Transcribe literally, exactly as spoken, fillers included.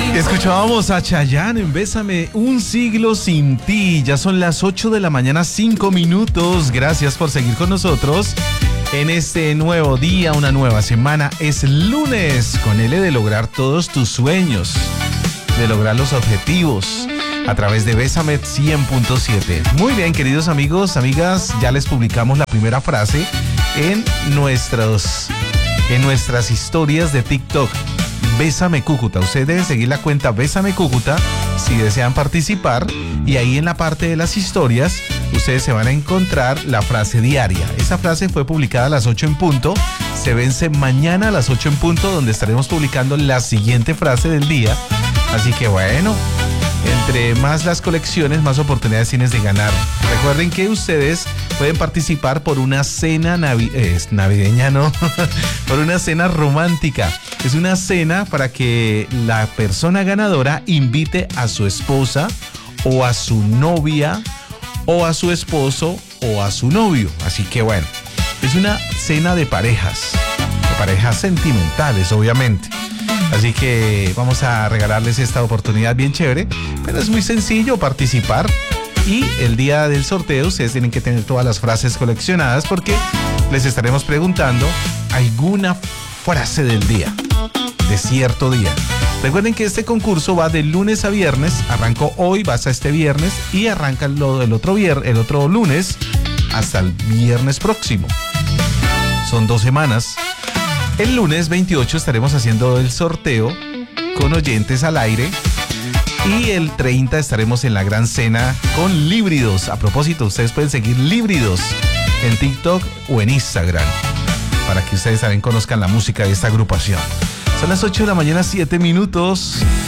Escuchábamos a Chayanne en Bésame, un siglo sin ti. Ya son las ocho de la mañana, cinco minutos. Gracias por seguir con nosotros en este nuevo día, una nueva semana. Es lunes, con L de lograr todos tus sueños, de lograr los objetivos a través de Bésame cien punto siete. Muy bien, queridos amigos, amigas, ya les publicamos la primera frase en nuestros, en nuestras historias de TikTok. Bésame Cúcuta. Ustedes deben seguir la cuenta Bésame Cúcuta si desean participar, y ahí en la parte de las historias ustedes se van a encontrar la frase diaria. Esa frase fue publicada a las ocho en punto, se vence mañana a las ocho en punto, donde estaremos publicando la siguiente frase del día. Así que bueno, entre más las colecciones, más oportunidades tienes de ganar. Recuerden que ustedes pueden participar por una cena navi- eh, navideña, ¿no? Por una cena romántica. Es una cena para que la persona ganadora invite a su esposa o a su novia o a su esposo o a su novio. Así que bueno, es una cena de parejas, de parejas sentimentales, obviamente. Así que vamos a regalarles esta oportunidad bien chévere, pero es muy sencillo participar, y el día del sorteo ustedes tienen que tener todas las frases coleccionadas, porque les estaremos preguntando alguna frase del día, de cierto día. Recuerden que este concurso va de lunes a viernes, arrancó hoy, va hasta este viernes y arranca el, el, otro, vier, el otro lunes hasta el viernes próximo. Son dos semanas. El lunes veintiocho estaremos haciendo el sorteo con oyentes al aire, y el treinta estaremos en la gran cena con Líbridos. A propósito, ustedes pueden seguir Líbridos en TikTok o en Instagram para que ustedes también conozcan la música de esta agrupación. Son las ocho de la mañana, siete minutos.